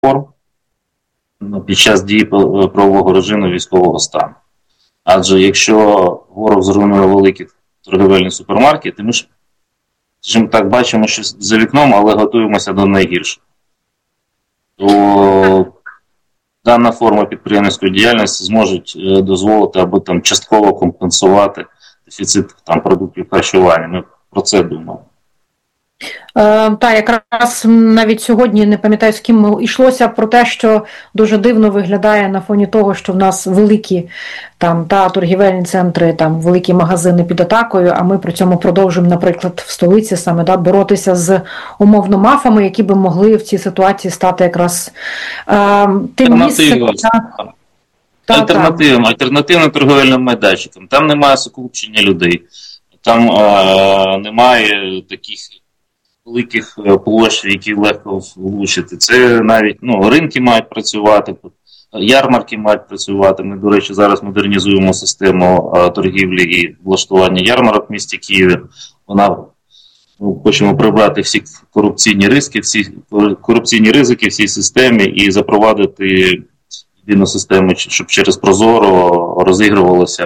форм під час дії правового режиму військового стану. Адже якщо ворог зруйнує великі торговельні супермаркети, ми ж, скажімо так, бачимо, що за вікном, але готуємося до найгіршого. То дана форма підприємницької діяльності зможе дозволити, аби там частково компенсувати дефіцит там продуктів харчування. Ми про це думаємо. Так, якраз навіть сьогодні, не пам'ятаю, з ким йшлося про те, що дуже дивно виглядає на фоні того, що в нас великі там торгівельні центри, там великі магазини під атакою, а ми при цьому продовжуємо, наприклад, в столиці саме боротися з умовно мафами, які би могли в цій ситуації стати якраз тим місцем. Альтернативним торговельним майданчиком. Там немає сукупчення людей, там немає таких великих площ, які легко влучити. Це навіть ринки мають працювати, ярмарки мають працювати. Ми, до речі, зараз модернізуємо систему торгівлі і влаштування ярмарок в місті Києві. Хочемо прибрати всі корупційні ризики в цій системі і запровадити єдину систему, щоб через Прозоро розігрувалося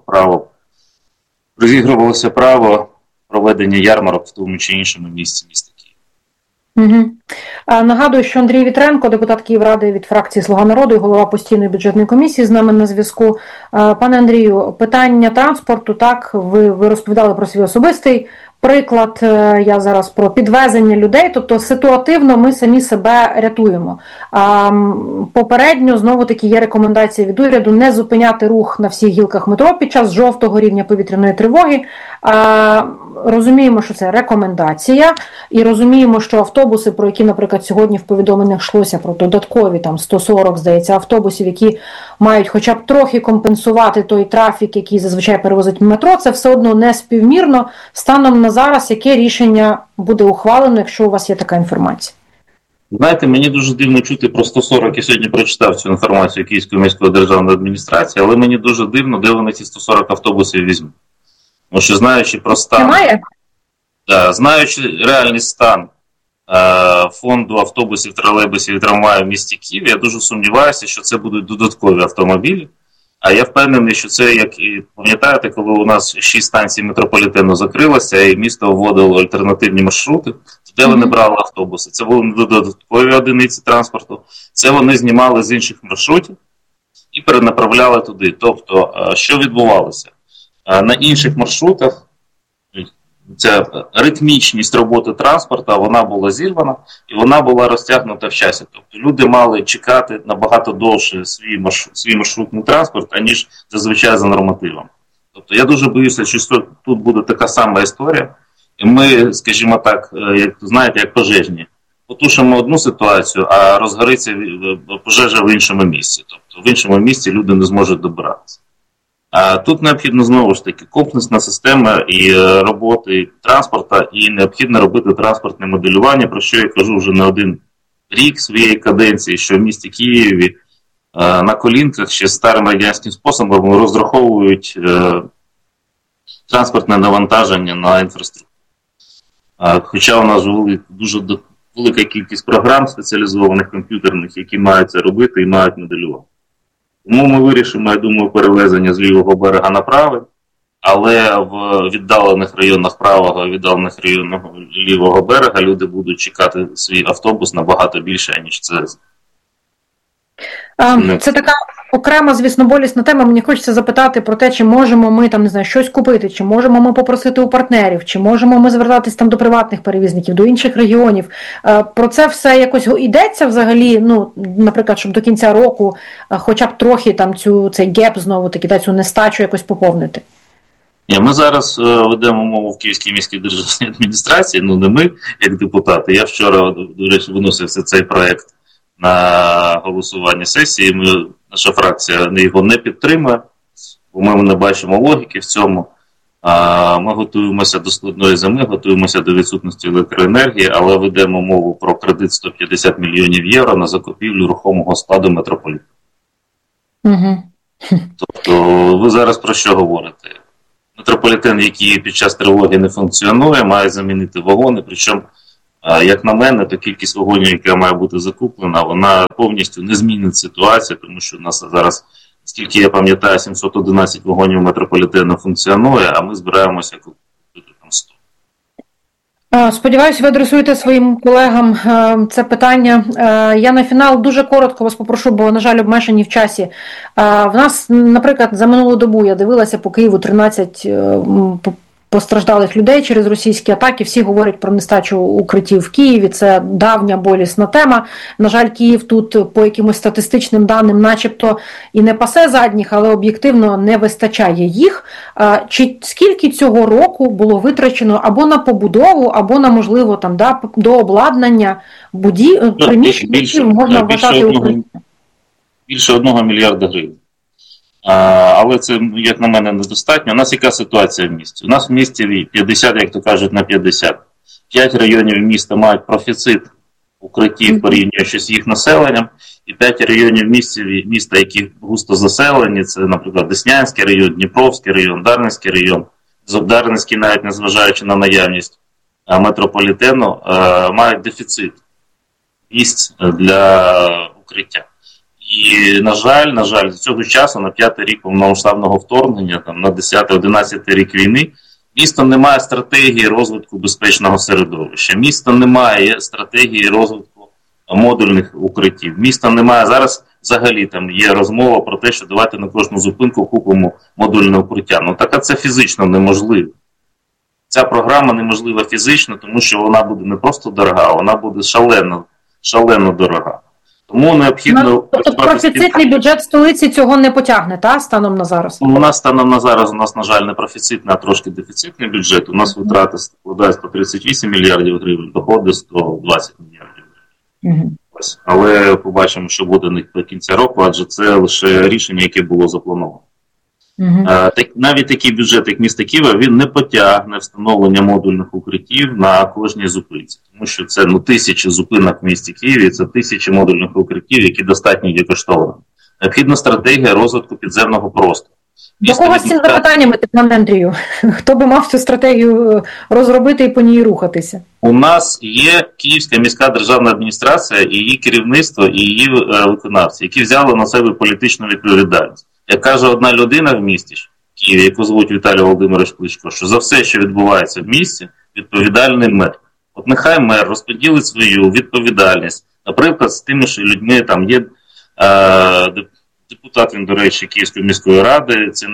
право проведення ярмарок в тому чи іншому місці міста Києва. Угу. Нагадую, що Андрій Вітренко, депутат Київради від фракції «Слуга народу» і голова постійної бюджетної комісії з нами на зв'язку. Пане Андрію, питання транспорту, так, ви розповідали про свій особистий приклад, я зараз про підвезення людей, тобто ситуативно ми самі себе рятуємо. Попередньо, знову-таки, є рекомендація від уряду не зупиняти рух на всіх гілках метро під час жовтого рівня повітряної тривоги. Розуміємо, що це рекомендація, і розуміємо, що автобуси, про які, наприклад, сьогодні в повідомленнях йшлося про додаткові там 140, здається, автобусів, які мають хоча б трохи компенсувати той трафік, який зазвичай перевозить метро, це все одно не співмірно. Станом на зараз, яке рішення буде ухвалено, якщо у вас є така інформація? Знаєте, мені дуже дивно чути про 140, я сьогодні прочитав цю інформацію Київської міської державної адміністрації, але мені дуже дивно, де вони ці 140 автобусів візьмуть. Тому що знаючи про стан, знаючи реальний стан фонду автобусів, тролейбусів і трамваїв в місті Києві, я дуже сумніваюся, що це будуть додаткові автомобілі. А я впевнений, що це, як і пам'ятаєте, коли у нас 6 станцій метрополітену закрилося і місто вводило альтернативні маршрути, де вони брали автобуси. Це були не додаткові одиниці транспорту, це вони знімали з інших маршрутів і перенаправляли туди. Тобто, що відбувалося? На інших маршрутах ця ритмічність роботи транспорту, вона була зірвана і вона була розтягнута в часі. Тобто люди мали чекати набагато довше свій маршрутний транспорт, аніж зазвичай за нормативом. Тобто я дуже боюся, що тут буде така сама історія. І ми, скажімо так, як пожежні, потушимо одну ситуацію, а розгориться пожежа в іншому місці. Тобто в іншому місці люди не зможуть добиратися. А тут необхідно, знову ж таки, комплексна система і роботи транспорту, і необхідно робити транспортне моделювання, про що я кажу вже не один рік своєї каденції, що в місті Києві на колінках ще старим радянським способом розраховують транспортне навантаження на інфраструктуру. Хоча у нас дуже велика кількість програм спеціалізованих комп'ютерних, які мають це робити і мають моделювати. Тому ми вирішимо, я думаю, перевезення з лівого берега на правий, але в віддалених районах правого і віддалених районах лівого берега люди будуть чекати свій автобус набагато більше, ніж це. Це така окрема, звісно, болісна тема. Мені хочеться запитати про те, чи можемо ми там, не знаю, щось купити, чи можемо ми попросити у партнерів, чи можемо ми звертатись там до приватних перевізників, до інших регіонів. Про це все якось йдеться взагалі, наприклад, щоб до кінця року хоча б трохи там цей геп знову-таки, цю нестачу якось поповнити. Ми зараз ведемо мову в Київській міській державній адміністрації, не ми, як депутати. Я вчора, до речі, виносився цей проєкт на голосування сесії. Наша фракція його не підтримує, бо ми не бачимо логіки в цьому. Ми готуємося до складної зими, готуємося до відсутності електроенергії, але ведемо мову про кредит 150 мільйонів євро на закупівлю рухомого складу метрополітену. Угу. Тобто ви зараз про що говорите? Метрополітен, який під час тривоги не функціонує, має замінити вагони, причому Як на мене, то кількість вагонів, яка має бути закуплена, вона повністю не змінить ситуацію, тому що у нас зараз, скільки я пам'ятаю, 711 вагонів метрополітену функціонує, а ми збираємося купити там 100. Сподіваюся, ви адресуєте своїм колегам це питання. Я на фінал дуже коротко вас попрошу, бо, на жаль, обмежені в часі. В нас, наприклад, за минулу добу я дивилася по Києву 13 постраждалих людей через російські атаки. Всі говорять про нестачу укриттів в Києві. Це давня болісна тема. На жаль, Київ тут по якимось статистичним даним начебто і не пасе задніх, але об'єктивно не вистачає їх. Чи скільки цього року було витрачено або на побудову, або на, можливо, там, до обладнання приміщень, які можна вважати укриттям? Більше 1 мільярда гривень. Але це, як на мене, недостатньо. У нас яка ситуація в місті? У нас в місті 50, як то кажуть, на 50. 5 районів міста мають профіцит укриттів, порівнюючи з їх населенням, і 5 районів міста, які густо заселені, це, наприклад, Деснянський район, Дніпровський район, Дарницький район, Дарницький, навіть незважаючи на наявність метрополітену, мають дефіцит місць для укриття. І, на жаль, з цього часу, на 5-й рік повномасштабного вторгнення, там, на 10-11 рік війни, місто не має стратегії розвитку безпечного середовища. Місто не має стратегії розвитку модульних укриттів. Місто не має, зараз взагалі там є розмова про те, що давайте на кожну зупинку купимо модульне укриття. Ну, так це фізично неможливо. Ця програма неможлива фізично, тому що вона буде не просто дорога, вона буде шалено дорога. Тому необхідно... Тобто профіцитний бюджет столиці цього не потягне, та, станом на зараз? У нас станом на зараз, на жаль, не профіцитний, а трошки дефіцитний бюджет. У нас витрати складають 138 мільярдів гривень, доходи 120 мільярдів гривень. Але побачимо, що буде до кінця року, адже це лише рішення, яке було заплановано. Навіть такий бюджет, як місто Києва, він не потягне встановлення модульних укриттів на кожній зупинці. Тому що це 1000 зупинок в місті Києві, це 1000 модульних укриттів, які достатньо є коштовними. Необхідна стратегія розвитку підземного простору. До кого з цим запитаннями, пане Андрію? Хто би мав цю стратегію розробити і по ній рухатися? У нас є Київська міська державна адміністрація, і її керівництво, і її виконавці, які взяли на себе політичну відповідальність. Як каже одна людина в місті Києві, яку звуть Віталій Володимирович Кличко, що за все, що відбувається в місті, відповідальний мер. От нехай мер розподілить свою відповідальність. Наприклад, з тими ж людьми, там є депутат, він, до речі, Київської міської ради, це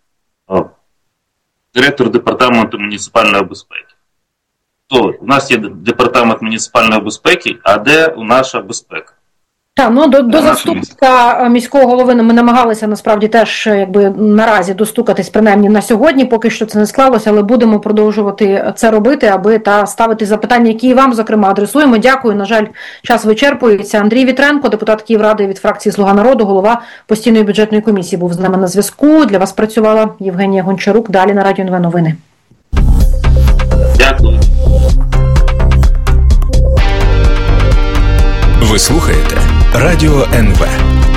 директор департаменту муніципальної безпеки. То у нас є департамент муніципальної безпеки, а де наша безпека? Так, до заступника міського голови ми намагалися насправді теж наразі достукатись, принаймні на сьогодні, поки що це не склалося, але будемо продовжувати це робити, аби ставити запитання, які і вам, зокрема, адресуємо. Дякую, на жаль, час вичерпується. Андрій Вітренко, депутат Київради від фракції «Слуга народу», голова постійної бюджетної комісії, був з нами на зв'язку. Для вас працювала Євгенія Гончарук. Далі на Радіо НВ новини. Дякую. Ви слухаєте Радіо НВ.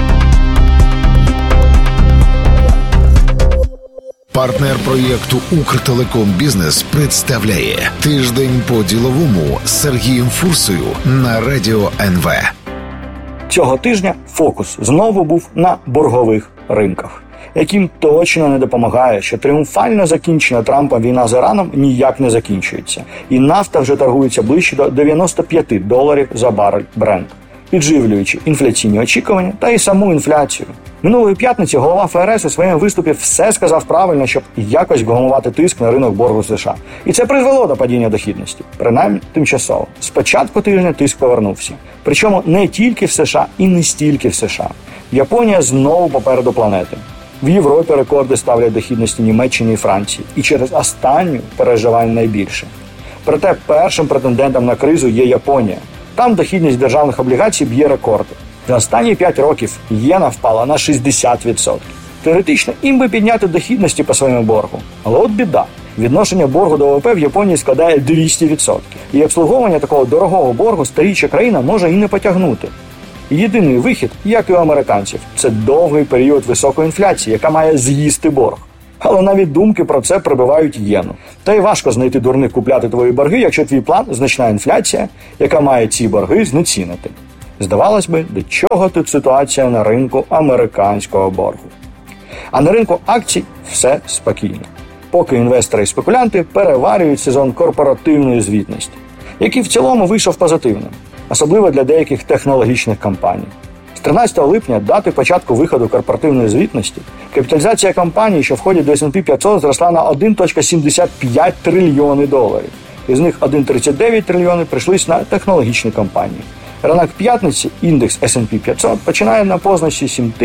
Партнер проєкту «Укртелеком-Бізнес» представляє «Тиждень по-діловому» з Сергієм Фурсою на Радіо НВ. Цього тижня фокус знову був на боргових ринках, яким точно не допомагає, що тріумфально закінчена Трампом війна з Іраном ніяк не закінчується. І нафта вже торгується ближче до $95 за барель Brent, підживлюючи інфляційні очікування та й саму інфляцію. Минулої п'ятниці голова ФРС у своєму виступі все сказав правильно, щоб якось вгамувати тиск на ринок боргу США. І це призвело до падіння дохідності, принаймні тимчасово. З початку тижня тиск повернувся. Причому не тільки в США і не стільки в США. Японія знову попереду планети. В Європі рекорди ставлять дохідності Німеччини і Франції. І через останню переживає найбільше. Проте першим претендентом на кризу є Японія. Там дохідність державних облігацій б'є рекорди. За останні 5 років єна впала на 60%. Теоретично їм би підняти дохідності по своєму боргу. Але от біда. Відношення боргу до ВВП в Японії складає 200%. І обслуговування такого дорогого боргу старіча країна може і не потягнути. Єдиний вихід, як і у американців, це довгий період високої інфляції, яка має з'їсти борг. Але навіть думки про це прибивають єну. Та й важко знайти дурних купляти твої борги, якщо твій план – значна інфляція, яка має ці борги знецінити. Здавалось би, до чого тут ситуація на ринку американського боргу? А на ринку акцій все спокійно. Поки інвестори і спекулянти переварюють сезон корпоративної звітності, який в цілому вийшов позитивним, особливо для деяких технологічних компаній. З 13 липня, дати початку виходу корпоративної звітності, капіталізація компаній, що входять до S&P 500, зросла на 1,75 трильйони доларів. Із них 1,39 трильйони прийшлись на технологічні компанії. Ранок п'ятниці індекс S&P 500 починає на позначці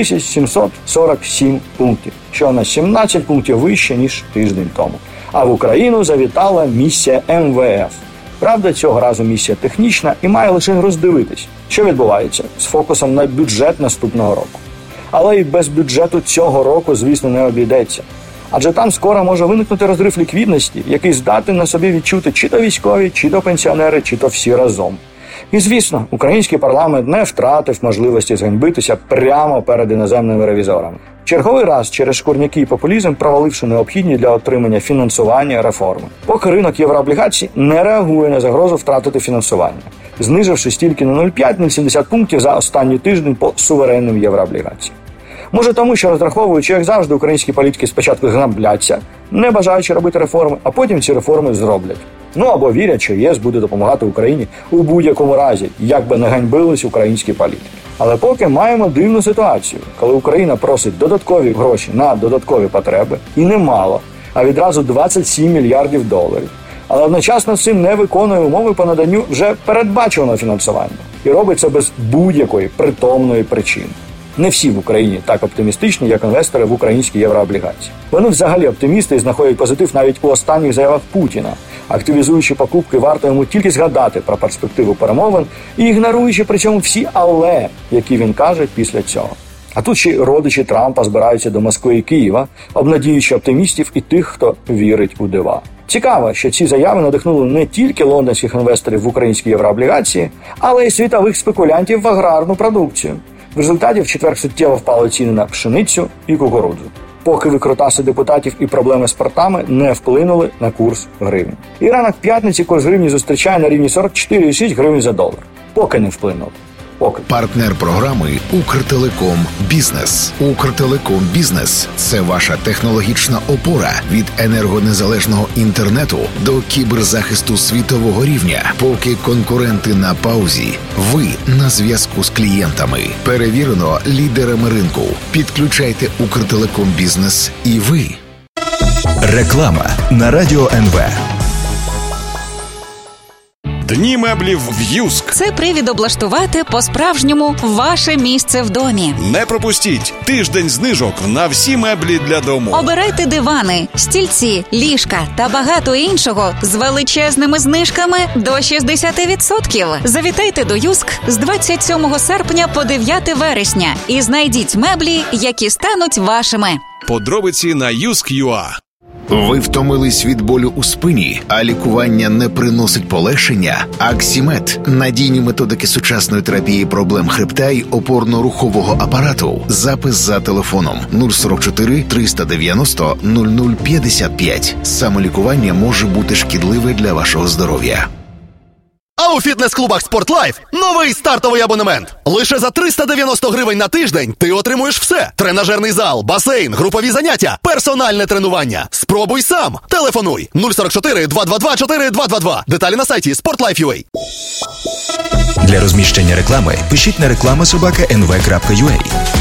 7747 пунктів, що на 17 пунктів вище, ніж тиждень тому. А в Україну завітала місія МВФ. Правда, цього разу місія технічна і має лише роздивитись, що відбувається з фокусом на бюджет наступного року. Але і без бюджету цього року, звісно, не обійдеться. Адже там скоро може виникнути розрив ліквідності, який здатний на собі відчути чи то військові, чи то пенсіонери, чи то всі разом. І, звісно, український парламент не втратив можливості зганьбитися прямо перед іноземними ревізорами. Черговий раз через шкурняки і популізм проваливши необхідні для отримання фінансування реформи. Поки ринок єврооблігацій не реагує на загрозу втратити фінансування, знижившись тільки на 0,5-0,70 пунктів за останній тиждень по суверенним єврооблігаціям. Може тому, що розраховуючи, як завжди, українські політики спочатку гнабляться, не бажаючи робити реформи, а потім ці реформи зроблять. Ну або вірять, що ЄС буде допомагати Україні у будь-якому разі, як би не ганьбились українські політики. Але поки маємо дивну ситуацію, коли Україна просить додаткові гроші на додаткові потреби, і немало, а відразу 27 мільярдів доларів. Але одночасно з цим не виконує умови по наданню вже передбаченого фінансування. І робить це без будь-якої притомної причини. Не всі в Україні так оптимістичні, як інвестори в українські єврооблігації. Вони взагалі оптимісти і знаходять позитив навіть у останніх заявах Путіна, активізуючи покупки, варто йому тільки згадати про перспективу перемовин і ігноруючи при цьому всі «але», які він каже після цього. А тут ще й родичі Трампа збираються до Москви і Києва, обнадіючи оптимістів і тих, хто вірить у дива. Цікаво, що ці заяви надихнули не тільки лондонських інвесторів в українські єврооблігації, але й світових спекулянтів в аграрну продукцію. В результаті в четвер суттєво впали ціни на пшеницю і кукурудзу. Поки викрутаси депутатів і проблеми з портами не вплинули на курс гривні. І ранок п'ятниці курс гривні зустрічає на рівні 44,6 гривень за долар. Поки не вплинув. Поки. Партнер програми «Укртелеком Бізнес». «Укртелеком Бізнес» – це ваша технологічна опора від енергонезалежного інтернету до кіберзахисту світового рівня. Поки конкуренти на паузі, ви на зв'язку з клієнтами. Перевірено лідерами ринку. Підключайте «Укртелеком Бізнес» і ви. Реклама на Радіо НВ. Дні меблів в Юск. Це привід облаштувати по-справжньому ваше місце в домі. Не пропустіть тиждень знижок на всі меблі для дому. Обирайте дивани, стільці, ліжка та багато іншого з величезними знижками до 60%. Завітайте до Юск з 27 серпня по 9 вересня і знайдіть меблі, які стануть вашими. Подробиці на Юск.ua. Ви втомились від болю у спині, а лікування не приносить полегшення? Аксімед – надійні методики сучасної терапії проблем хребта й опорно-рухового апарату. Запис за телефоном 044 390 0055. Самолікування може бути шкідливе для вашого здоров'я. А у фітнес-клубах «Спортлайф» новий стартовий абонемент. Лише за 390 гривень на тиждень ти отримуєш все. Тренажерний зал, басейн, групові заняття, персональне тренування. Спробуй сам. Телефонуй 044 222 4222. Деталі на сайті sportlife.ua. Для розміщення реклами пишіть на reklama@nv.ua.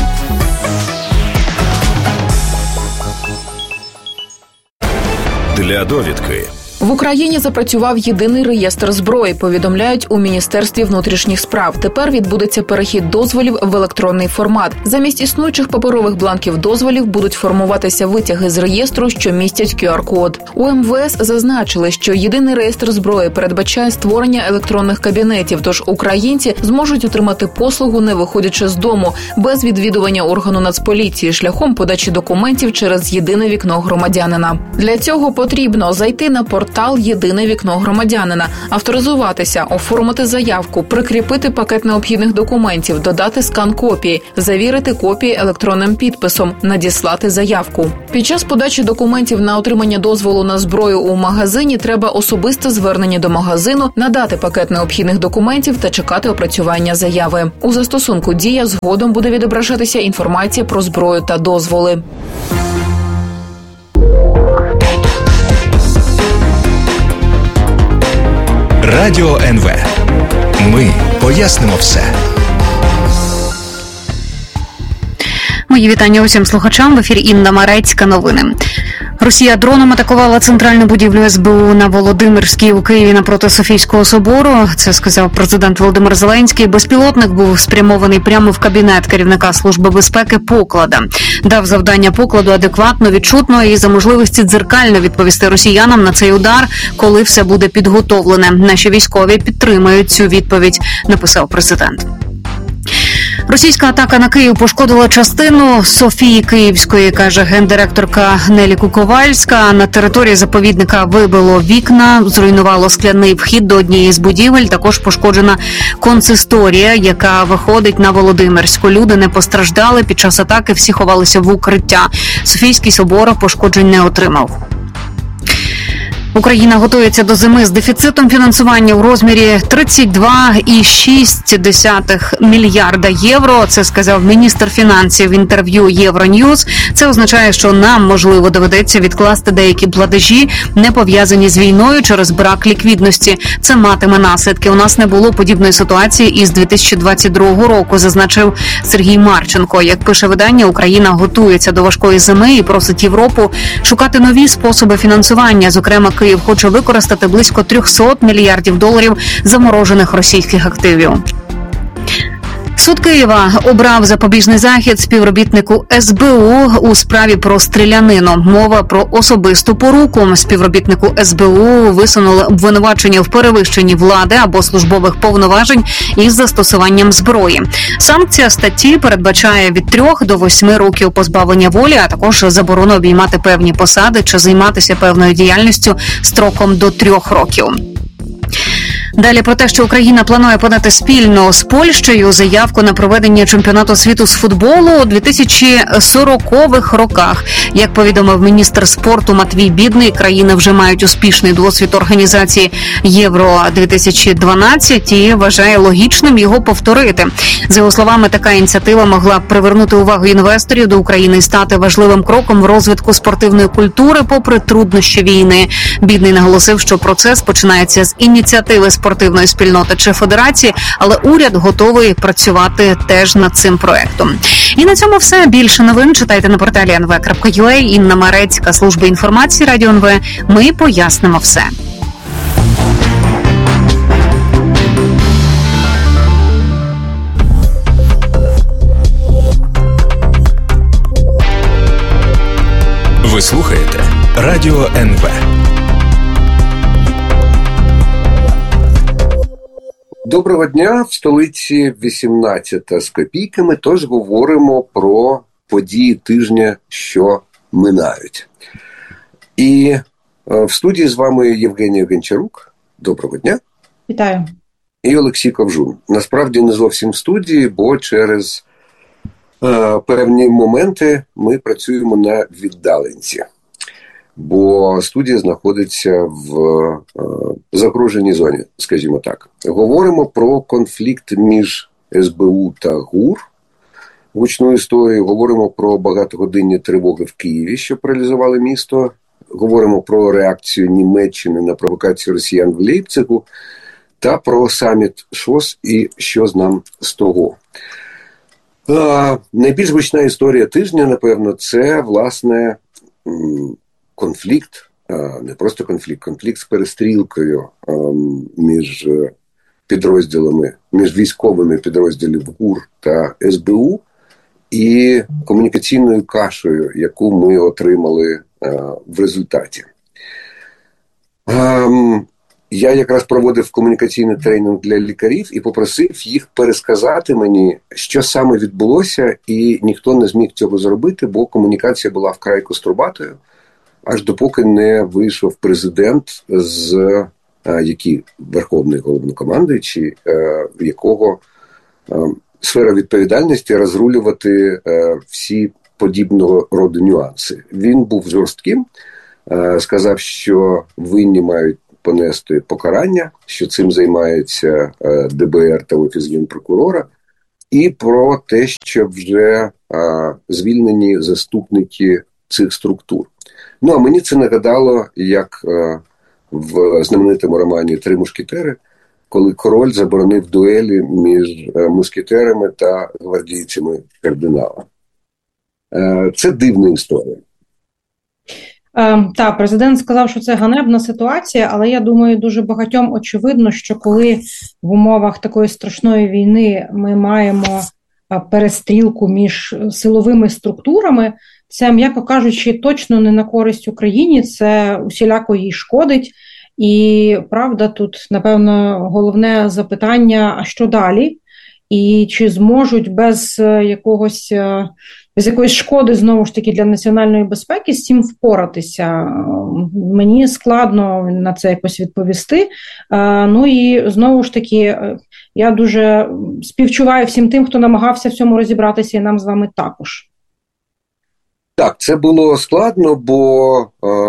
Для довідки. В Україні запрацював єдиний реєстр зброї, повідомляють у Міністерстві внутрішніх справ. Тепер відбудеться перехід дозволів в електронний формат. Замість існуючих паперових бланків дозволів будуть формуватися витяги з реєстру, що містять QR-код. У МВС зазначили, що єдиний реєстр зброї передбачає створення електронних кабінетів, тож українці зможуть отримати послугу, не виходячи з дому, без відвідування органу Нацполіції, шляхом подачі документів через єдине вікно громадянина. Для цього потрібно зайти на портал портал «Єдине вікно громадянина», авторизуватися, оформити заявку, прикріпити пакет необхідних документів, додати скан копії, завірити копії електронним підписом, надіслати заявку. Під час подачі документів на отримання дозволу на зброю у магазині треба особисте звернення до магазину, надати пакет необхідних документів та чекати опрацювання заяви. У застосунку «Дія» згодом буде відображатися інформація про зброю та дозволи. Радіо НВ. Ми пояснимо все. Мої вітання усім слухачам. В ефірі Інна Марецька. Новини. Росія дроном атакувала центральну будівлю СБУ на Володимирській у Києві напроти Софійського собору. Це сказав президент Володимир Зеленський. Безпілотник був спрямований прямо в кабінет керівника Служби безпеки Поклада. Дав завдання Покладу адекватно, відчутно і за можливості дзеркально відповісти росіянам на цей удар, коли все буде підготовлене. Наші військові підтримують цю відповідь, написав президент. Російська атака на Київ пошкодила частину Софії Київської, каже гендиректорка Нелі Куковальська. На території заповідника вибило вікна, зруйнувало скляний вхід до однієї з будівель. Також пошкоджена консисторія, яка виходить на Володимирську. Люди не постраждали. Під час атаки всі ховалися в укриття. Софійський собор пошкоджень не отримав. Україна готується до зими з дефіцитом фінансування у розмірі 32,6 мільярда євро. Це сказав міністр фінансів в інтерв'ю Євроньюз. Це означає, що нам, можливо, доведеться відкласти деякі платежі, не пов'язані з війною через брак ліквідності. Це матиме наслідки. У нас не було подібної ситуації із 2022 року, зазначив Сергій Марченко. Як пише видання, Україна готується до важкої зими і просить Європу шукати нові способи фінансування, зокрема, Київ хоче використати близько 300 мільярдів доларів заморожених російських активів. Суд Києва обрав запобіжний захід співробітнику СБУ у справі про стрілянину. Мова про особисту поруку. Співробітнику СБУ висунули обвинувачення в перевищенні влади або службових повноважень із застосуванням зброї. Санкція статті передбачає від 3 до 8 років позбавлення волі, а також заборону обіймати певні посади чи займатися певною діяльністю строком до 3 років. Далі про те, що Україна планує подати спільно з Польщею заявку на проведення чемпіонату світу з футболу у 2040-х роках. Як повідомив міністр спорту Матвій Бідний, країни вже мають успішний досвід організації Євро-2012 і вважає логічним його повторити. За його словами, така ініціатива могла б привернути увагу інвесторів до України і стати важливим кроком в розвитку спортивної культури попри труднощі війни. Бідний наголосив, що процес починається з ініціативи спортивної спільноти чи федерації, але уряд готовий працювати теж над цим проектом. І на цьому все. Більше новин читайте на порталі nv.ua. Інна Марецька, служба інформації Радіо НВ. Ми пояснимо все. Ви слухаєте Радіо НВ. Доброго дня. В столиці 18 з копійками, тож говоримо про події тижня, що минають. І в студії з вами Євгенія Гончарук. Доброго дня. Вітаю. І Олексій Ковжун. Насправді не зовсім в студії, бо через певні моменти ми працюємо на віддаленці. Бо студія знаходиться в загроженій зоні, скажімо так. Говоримо про конфлікт між СБУ та ГУР, гучну історію. Говоримо про багатогодинні тривоги в Києві, що паралізували місто. Говоримо про реакцію Німеччини на провокацію росіян в Лейпцигу та про саміт ШОС і що з нам з того. Найбільш гучна історія тижня, напевно, це, власне, конфлікт, не просто конфлікт з перестрілкою між підрозділами, між військовими підрозділів ГУР та СБУ і комунікаційною кашею, яку ми отримали в результаті. Я якраз проводив комунікаційний тренінг для лікарів і попросив їх пересказати мені, що саме відбулося, і ніхто не зміг цього зробити, бо комунікація була вкрай кострубатою. аж допоки не вийшов президент, який верховний головнокомандуючий, якого сфера відповідальності розрулювати всі подібного роду нюанси. Він був жорстким, сказав, що винні мають понести покарання, що цим займається ДБР та Офіс Генпрокурора, і про те, що вже звільнені заступники цих структур. Ну, а мені це нагадало, як в знаменитому романі «Три мушкетери», коли король заборонив дуелі між мушкетерами та гвардійцями кардинала. Це дивна історія. Так, президент сказав, що це ганебна ситуація, але я думаю, дуже багатьом очевидно, що коли в умовах такої страшної війни ми маємо перестрілку між силовими структурами, це, м'яко кажучи, точно не на користь Україні, це усіляко їй шкодить. І, правда, тут, напевно, головне запитання, а що далі? І чи зможуть без якоїсь шкоди, знову ж таки, для національної безпеки з цим впоратися? Мені складно на це якось відповісти. Ну і, знову ж таки, я дуже співчуваю всім тим, хто намагався в цьому розібратися, і нам з вами також. Так, це було складно, бо